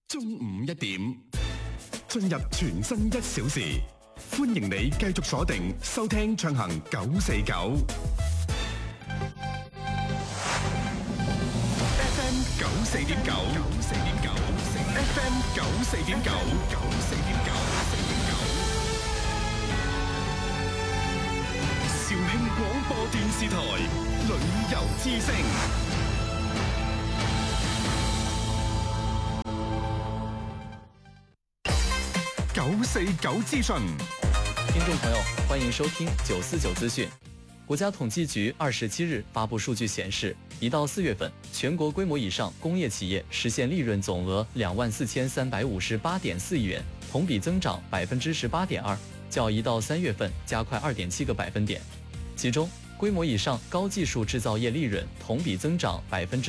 中午1點，進入全新1小時，歡迎你繼續鎖定收聽暢行949 FM 94.9 FM 94.9 肇慶廣播電視台旅遊之聲。949資訊， 聽眾朋友，歡迎收聽949資訊。國家統計局27日發布數據顯示，1到4月份，全國規模以上工業企業實現利潤總額24358.4億元，同比增長18.2%，較1到3月份加快2.7個百分點。其中，規模以上高技術製造業利潤同比增長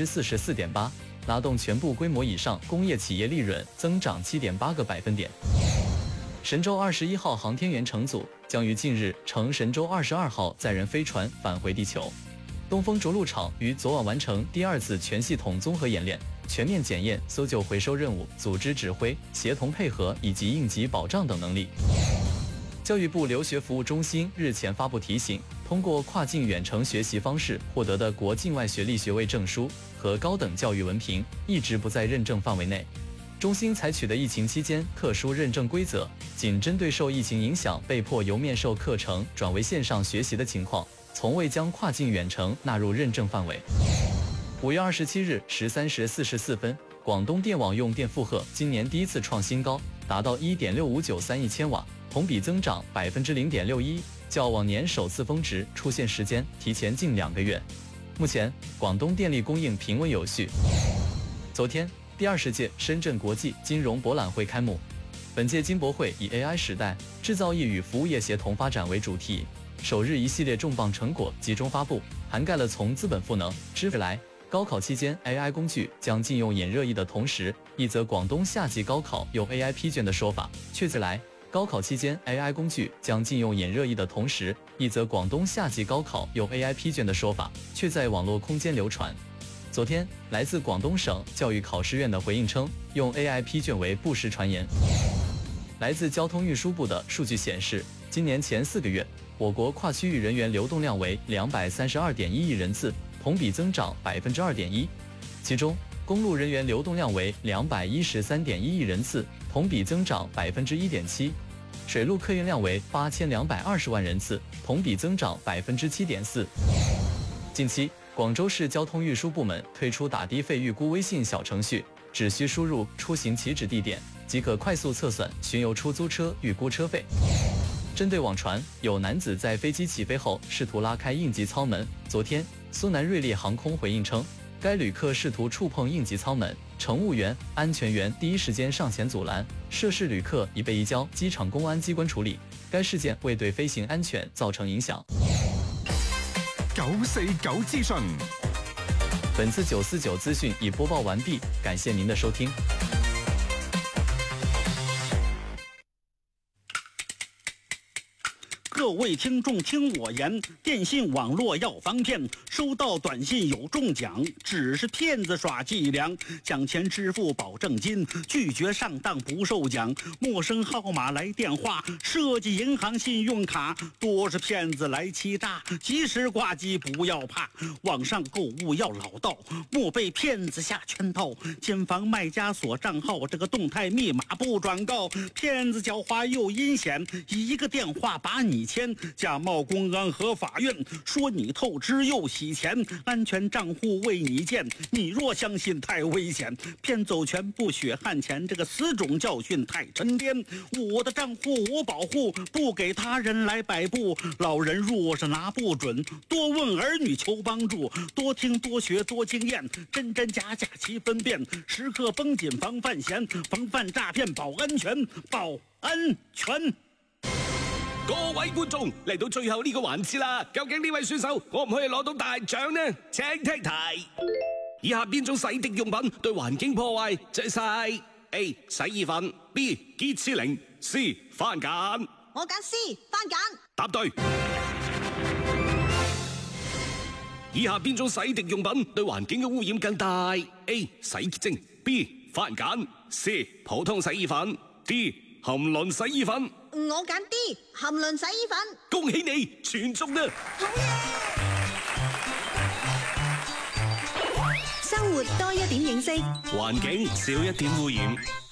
44.8%，拉動全部規模以上工業企業利潤增長7.8個百分點。神舟21號航天員乘組將於近日乘神舟22號載人飛船返回地球。東風着陸場於昨晚完成第2次全系統綜合演練，全面檢驗搜救回收任務組織指揮、協同配合以及應急保障等能力。教育部留學服務中心日前發布提醒，通過跨境遠程學習方式獲得的國境外學歷學位證書和高等教育文憑一直不在認證範圍內。中心採取的疫情期間特殊認證規則，僅針對受疫情影響被迫由面授課程轉為線上學習的情況，從未將跨境遠程納入認證範圍。5月27日13時44分，廣東電網用電負荷今年第一次創新高，達到 1.6593億千瓦，同比增長 0.61%， 較往年首次峰值出現時間提前近2個月。目前，廣東電力供應平穩有序。昨天，第20屆深圳國際金融博覽會開幕。本屆金博會以 AI 時代製造業與服務業協同發展為主題，首日一系列重磅成果集中發布，涵蓋了從資本賦能、支付來。高考期間 AI 工具將禁用眼熱儀的同時，一則廣東夏季高考用 AI 批卷的說法卻在來。高考期間 AI 工具將禁用眼熱儀的同時，一則廣東夏季高考用 AI 批卷的說法卻在網絡空間流傳。昨天，來自廣東省教育考試院的回應稱，用 AI 批卷為不實傳言。來自交通運輸部的數據顯示，今年前4個月，我國跨區域人員流動量為232.1億人次，同比增長2.1%。其中，公路人員流動量為213.1億人次，同比增長1.7%。水路客運量為8220萬人次，同比增長7.4%。近期，廣州市交通運輸部門推出打的費預估微信小程序，只需輸入出行起止地點，即可快速測算巡遊出租車預估車費。針對網傳有男子在飛機起飛後試圖拉開應急艙門，昨天蘇南瑞烈航空回應稱，該旅客試圖觸碰應急艙門，乘務員、安全員第一時間上前阻攔，涉事旅客已被移交機場公安機關處理。該事件未對飛行安全造成影響。 949資訊， 本次949資訊已播報完畢，感謝您的收聽。 各位聽眾聽我言，電信網絡要防騙，收到短信有中獎，只是騙子耍伎倆，將錢支付保證金，拒絕上當不受獎，陌生號碼來電話，設計銀行信用卡，多是騙子來欺詐，及時掛機不要怕，網上購物要老道，莫被騙子下圈套，謹防賣家鎖賬號，這個動態密碼不轉告，騙子狡猾又陰險，一個電話把你簽，假冒公安和法院，說你透支又洗錢，安全賬戶為你建，你若相信太危險，騙走全部血汗錢，這個死種教訓太沉甸，我的賬戶我保護，不給他人來擺布，老人若是拿不準，多問兒女求幫助，多聽多學多經驗，真真假假其分辨，時刻繃緊防範險，防範詐騙保安全，保安全。 各位觀眾，嚟到最後呢個環節啦，究竟呢位選手可唔可以攞到大獎呢？請聽題：以下邊種洗滌用品對環境破壞最細 ？A. 洗衣粉 B. 潔廁靈 C. 番梘。 我揀 C. 番梘。 答對。以下邊種洗滌用品對環境嘅污染更大 ？A. 洗潔精 B 番梘，C 普通洗衣粉，D 含磷洗衣粉。 我揀 D 含磷洗衣粉。 恭喜你全中啦！ 生活多一點認識， 環境少一點污染。